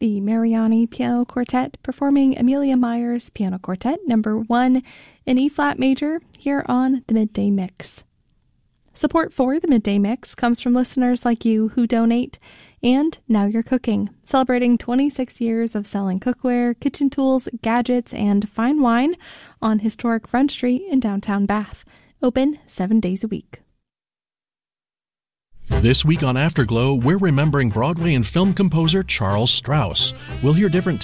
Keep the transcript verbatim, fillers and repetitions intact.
the Mariani Piano Quartet performing Amelia Meyer's Piano Quartet number one in E-flat major here on the Midday Mix. Support for the Midday Mix comes from listeners like you who donate, and Now You're Cooking, celebrating twenty-six years of selling cookware, kitchen tools, gadgets, and fine wine on historic Front Street in downtown Bath. Open seven days a week. This week on Afterglow, we're remembering Broadway and film composer Charles Strouse. We'll hear different